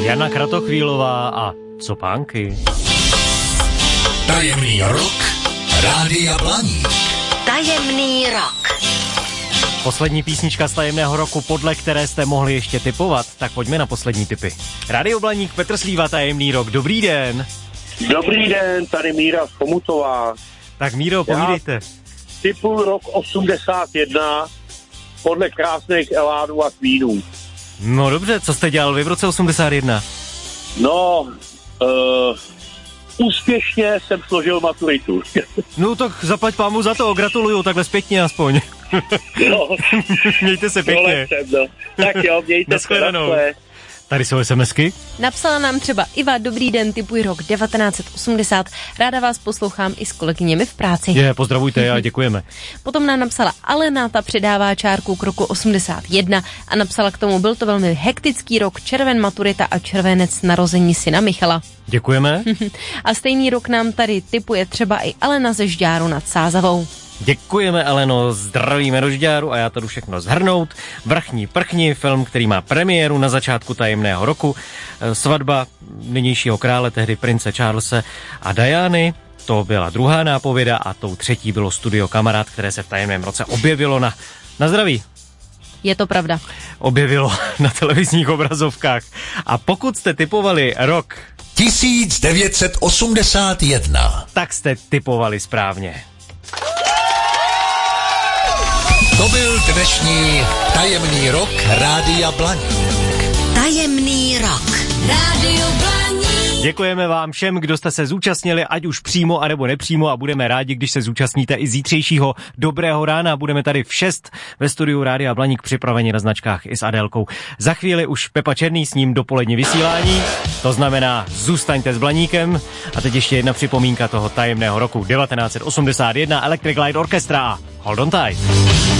Jana Kratochvílová a Co pánky. Tajemný rok Rádia Blaník. Tajemný rok. Poslední písnička z tajemného roku, podle které jste mohli ještě tipovat, tak pojďme na poslední tipy. Rádio Blaník, Petr Slíva, Tajemný rok, dobrý den. Dobrý den, tady Míra z Chomutová. Tak Míro, povídejte. Tipuju rok 81 podle krásných Elánů a Queenů. No dobře, co jste dělal vy v roce 81? No, úspěšně jsem složil maturitu. No tak zaplať pámu za to, gratuluju, takhle zpětně aspoň. No. Mějte se pěkně. Tak jo, mějte se. Tady jsou SMSky. Napsala nám třeba Iva, dobrý den, tipuji rok 1980. Ráda vás poslouchám i s kolegyněmi v práci. Pozdravujte a děkujeme. Potom nám napsala Alena, ta přidává čárku k roku 81 a napsala k tomu, byl to velmi hektický rok, červen maturita a červenec narození syna Michala. Děkujeme. A stejný rok nám tady tipuje třeba i Alena ze Žďáru nad Sázavou. Děkujeme, Aleno, zdravíme do Žďáru a já to jdu všechno zhrnout. Vrchní prchni, film, který má premiéru na začátku tajemného roku. Svatba nynějšího krále, tehdy prince Charlese a Diany. To byla druhá nápověda a tou třetí bylo Studio Kamarád, které se v tajemném roce objevilo na zdraví. Je to pravda. Objevilo na televizních obrazovkách. A pokud jste tipovali rok 1981, tak jste tipovali správně. To byl dnešní Tajemný rok Rádia Blaník. Tajemný rok. Rádio Blaník. Děkujeme vám všem, kdo jste se zúčastnili, ať už přímo, anebo nepřímo, a budeme rádi, když se zúčastníte i zítřejšího dobrého rána. Budeme tady v 6 ve studiu Rádia Blaník připraveni na značkách i s Adélkou. Za chvíli už Pepa Černý, s ním dopolední vysílání, to znamená zůstaňte s Blaníkem. A teď ještě jedna připomínka toho tajemného roku 1981, Electric Light Orchestra, Hold on tight.